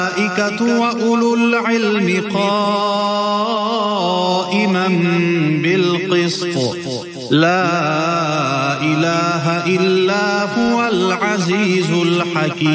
وأولو العلم قائما بالقسط لا إله إلا هو العزيز الحكيم.